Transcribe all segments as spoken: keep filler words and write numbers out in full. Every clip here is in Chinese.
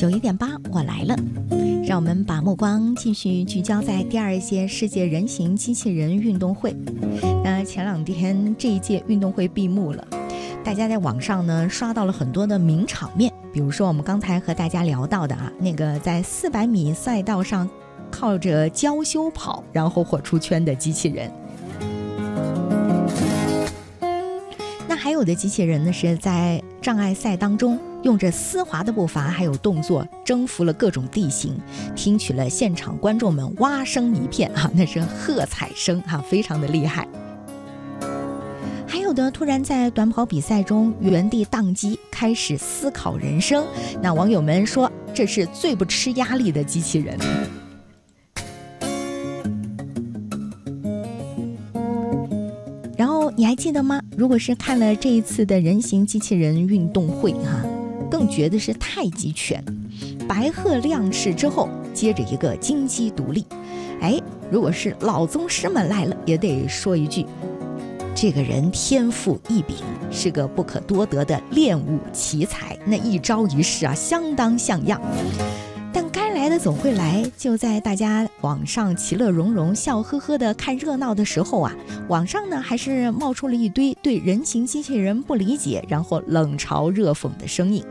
九一点八，我来了。让我们把目光继续聚焦在第二届世界人形机器人运动会。那前两天这一届运动会闭幕了，大家在网上呢刷到了很多的名场面，比如说我们刚才和大家聊到的啊，那个在四百米赛道上靠着娇羞跑然后火出圈的机器人。那还有的机器人呢是在障碍赛当中用着丝滑的步伐还有动作征服了各种地形，听取了现场观众们蛙声一片啊，那是喝彩声啊，非常的厉害。还有的突然在短跑比赛中原地宕机，开始思考人生，那网友们说这是最不吃压力的机器人。然后你还记得吗？如果是看了这一次的人形机器人运动会哈、啊，更觉得是太极拳，白鹤亮翅之后接着一个金鸡独立。哎，如果是老宗师们来了，也得说一句，这个人天赋异禀，是个不可多得的练武奇才，那一招一式啊相当像样。但该来的总会来，就在大家网上其乐融融笑呵呵的看热闹的时候啊，网上呢还是冒出了一堆对人形机器人不理解然后冷嘲热讽的声音。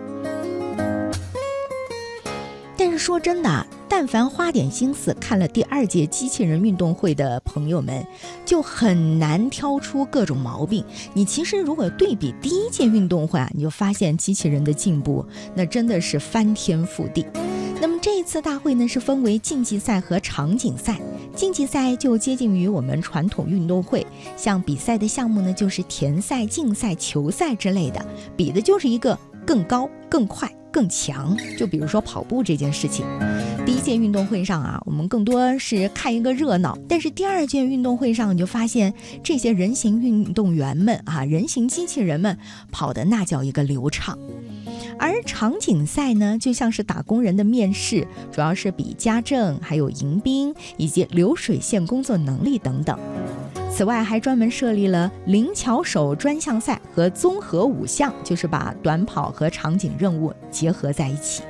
但是说真的，但凡花点心思看了第二届机器人运动会的朋友们，就很难挑出各种毛病。你其实如果对比第一届运动会啊，你就发现机器人的进步那真的是翻天覆地。那么这一次大会呢是分为竞技赛和场景赛。竞技赛就接近于我们传统运动会，像比赛的项目呢就是田赛、竞赛、球赛之类的，比的就是一个更高、更快、更强。就比如说跑步这件事情，第一届运动会上啊，我们更多是看一个热闹，但是第二届运动会上你就发现这些人形运动员们啊，人形机器人们跑的那叫一个流畅。而场景赛呢，就像是打工人的面试，主要是比家政、还有迎宾以及流水线工作能力等等。此外，还专门设立了灵巧手专项赛和综合五项，就是把短跑和场景任务结合在一起。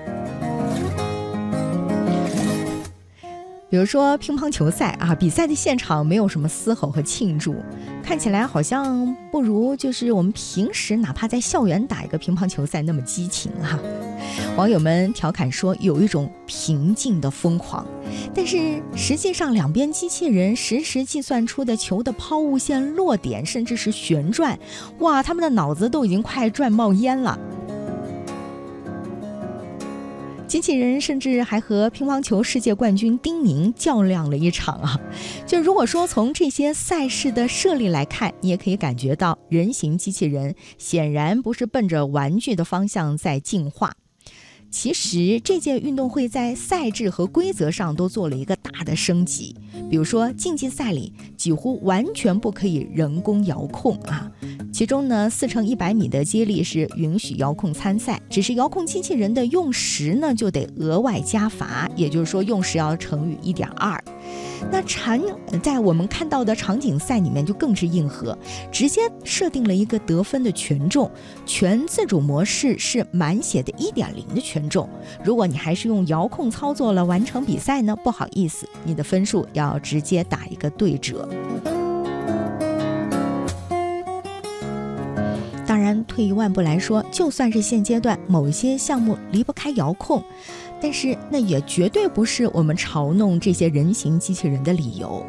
比如说乒乓球赛啊，比赛的现场没有什么嘶吼和庆祝，看起来好像不如就是我们平时哪怕在校园打一个乒乓球赛那么激情哈、啊。网友们调侃说有一种平静的疯狂，但是实际上两边机器人实时计算出的球的抛物线、落点甚至是旋转，哇，他们的脑子都已经快转冒烟了。机器人甚至还和乒乓球世界冠军丁宁较量了一场啊！就如果说从这些赛事的设立来看，你也可以感觉到人形机器人显然不是奔着玩具的方向在进化。其实这届运动会在赛制和规则上都做了一个大的升级，比如说竞技赛里几乎完全不可以人工遥控啊，其中呢四乘一百米的接力是允许遥控参赛，只是遥控机器人的用时呢就得额外加罚，也就是说用时要乘以 一点二。那场在我们看到的场景赛里面就更是硬核，直接设定了一个得分的权重，全自主模式是满血的 一点零 的权重。如果你还是用遥控操作了完成比赛呢，不好意思，你的分数要直接打一个对折。当然退一万步来说，就算是现阶段某一些项目离不开遥控，但是那也绝对不是我们嘲弄这些人形机器人的理由。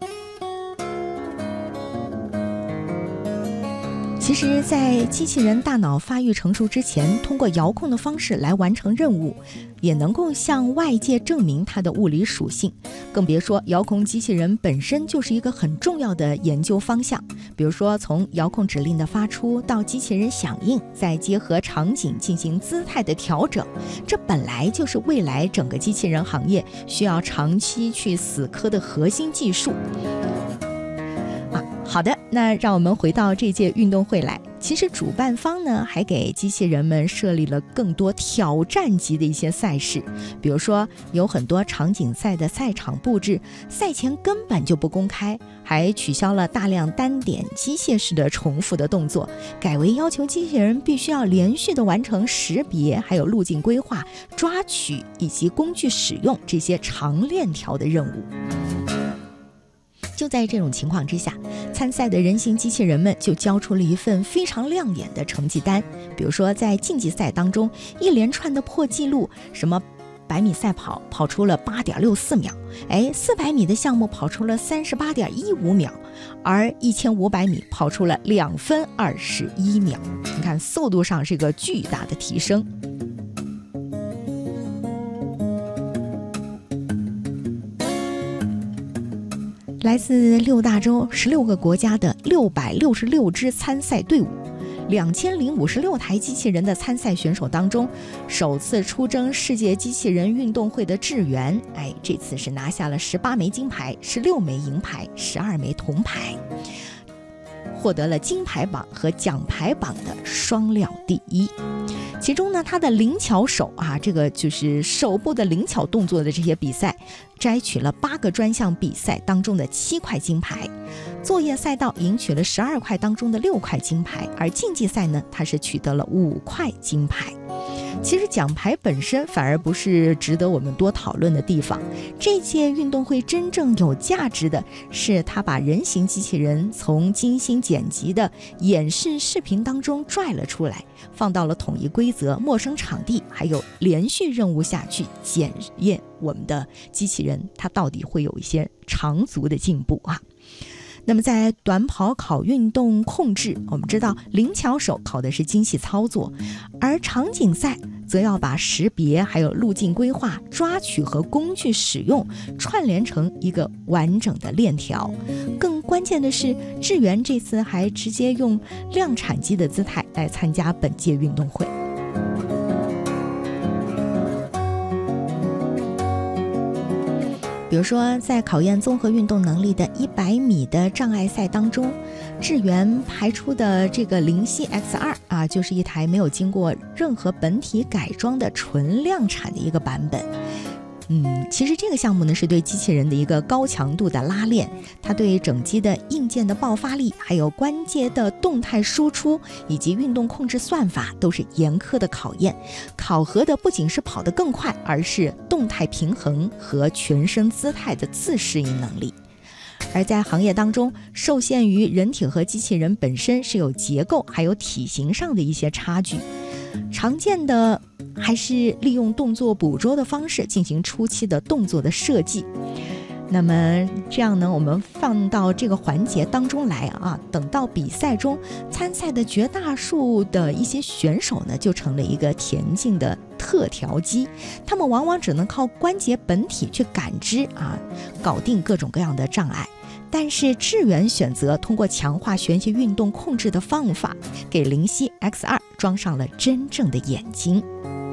其实在机器人大脑发育成熟之前，通过遥控的方式来完成任务，也能够向外界证明它的物理属性，更别说遥控机器人本身就是一个很重要的研究方向。比如说从遥控指令的发出到机器人响应，再结合场景进行姿态的调整，这本来就是未来整个机器人行业需要长期去死磕的核心技术。好的，那让我们回到这届运动会来。 其实主办方呢还给机器人们设立了更多挑战级的一些赛事，比如说有很多场景赛的赛场布置赛前根本就不公开，还取消了大量单点机械式的重复的动作，改为要求机器人必须要连续的完成识别，还有路径规划、抓取以及工具使用这些长链条的任务。就在这种情况之下，参赛的人形机器人们就交出了一份非常亮眼的成绩单。比如说在竞技赛当中，一连串的破纪录，什么百米赛跑跑出了八点六四秒，哎，四百米的项目跑出了三十八点一五秒，而一千五百米跑出了两分二十一秒。你看速度上是个巨大的提升。来自六大洲十六个国家的六百六十六支参赛队伍，两千零五十六台机器人的参赛选手当中，首次出征世界机器人运动会的智元，哎，这次是拿下了十八枚金牌、十六枚银牌、十二枚铜牌，获得了金牌榜和奖牌榜的双料第一。其中呢，他的灵巧手啊，这个就是手部的灵巧动作的这些比赛，摘取了八个专项比赛当中的七块金牌，作业赛道赢取了十二块当中的六块金牌，而竞技赛呢，他是取得了五块金牌。其实奖牌本身反而不是值得我们多讨论的地方，这届运动会真正有价值的是他把人形机器人从精心剪辑的演示视频当中拽了出来，放到了统一规则、陌生场地还有连续任务下去检验我们的机器人它到底会有一些长足的进步啊。那么在短跑考运动控制，我们知道灵巧手考的是精细操作，而场景赛则要把识别还有路径规划、抓取和工具使用串联成一个完整的链条。更关键的是，智元这次还直接用量产机的姿态来参加本届运动会。比如说在考验综合运动能力的一百米的障碍赛当中，智元排出的这个灵犀 X 二 啊，就是一台没有经过任何本体改装的纯量产的一个版本。嗯，其实这个项目呢是对机器人的一个高强度的拉练，它对整机的硬件的爆发力，还有关节的动态输出以及运动控制算法都是严苛的考验，考核的不仅是跑得更快，而是动态平衡和全身姿态的自适应能力。而在行业当中，受限于人体和机器人本身是有结构还有体型上的一些差距，常见的还是利用动作捕捉的方式进行初期的动作的设计。那么这样呢，我们放到这个环节当中来啊，等到比赛中参赛的绝大数的一些选手呢，就成了一个田径的特调机，他们往往只能靠关节本体去感知啊，搞定各种各样的障碍。但是智元选择通过强化旋翼运动控制的方法，给灵犀 X 二 装上了真正的眼睛。